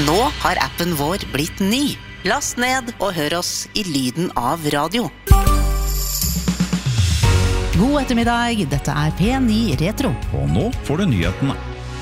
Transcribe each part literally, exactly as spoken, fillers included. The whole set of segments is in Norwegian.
Nå har appen vår blitt ny. Last ned og hør oss i lyden av radio. God ettermiddag, dette er P ni Retro. Og nå får du nyhetene.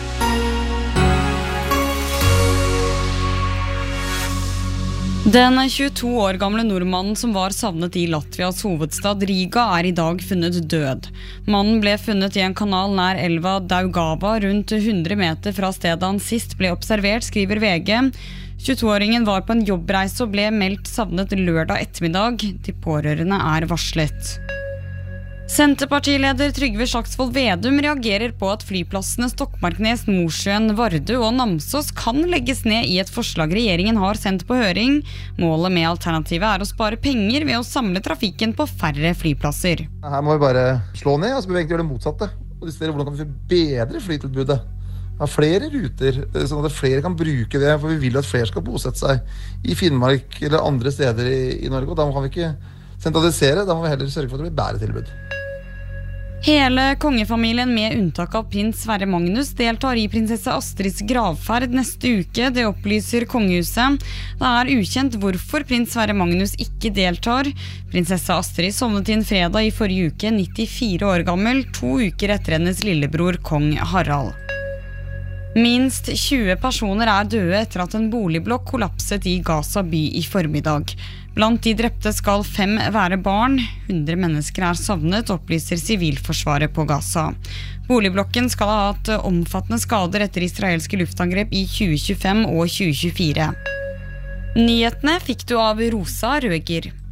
Den tjueto år gamle nordmannen som var savnet i Latvias hovedstad Riga er i dag funnet død. Mannen ble funnet i en kanal nær elva Daugava rundt hundre meter fra stedet han sist ble observert, skriver V G. tjueto-åringen var på en jobbreise og ble meldt savnet lørdag ettermiddag. De pårørende er varslet. Senterpartileder Trygve Slagsvold Vedum reagerer på at flyplassene Stokmarknes, Mosjøen, Vardø og Namsos kan legges ned i et forslag regjeringen har sendt på høring. Målet med alternativet er å spare penger ved å samle trafikken på færre flyplasser. Her må vi bare slå ned, og så må vi egentlig gjøre det motsatte. Og diskutere hvordan kan vi bedre flytilbudet. Ha flere ruter, sånn at flere kan bruke det, for vi vil at flere skal bosette seg i Finnmark eller andre steder i, i Norge, og da kan vi ikke sentralisere, da må vi heller sørge for at det blir bedre tilbud. Hele kongefamilien med unntak av prins Sverre Magnus deltar i prinsesse Astrids gravferd neste uke, det opplyser kongehuset. Det er ukjent hvorfor prins Sverre Magnus ikke deltar. Prinsesse Astrid sovnet inn fredag i forrige uke, nittifire år gammel, to uker etter hennes lillebror kong Harald. Minst tjue personer er døde etter at en boligblokk kollapset i Gaza by i formiddag. Blant de drepte skal fem være barn. hundre mennesker er savnet, opplyser Sivilforsvaret på Gaza. Boligblokken skal ha hatt omfattende skader etter israelske luftangrep i tjue tjuefem og tjue tjuefire. Nyhetene fikk du av Rosa Røger.